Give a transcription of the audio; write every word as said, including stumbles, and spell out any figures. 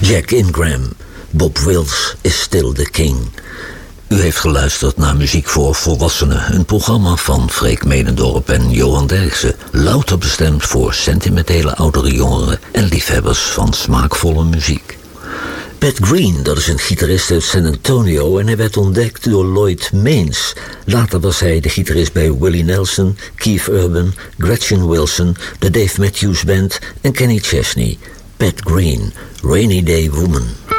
Jack Ingram, Bob Wills is still the king. U heeft geluisterd naar Muziek voor Volwassenen, een programma van Freek Medendorp en Johan Derksen, louter bestemd voor sentimentele oudere jongeren en liefhebbers van smaakvolle muziek. Pat Green, dat is een gitarist uit San Antonio en hij werd ontdekt door Lloyd Maines. Later was hij de gitarist bij Willie Nelson, Keith Urban, Gretchen Wilson, de Dave Matthews Band en Kenny Chesney. Pat Green, Rainy Day Woman.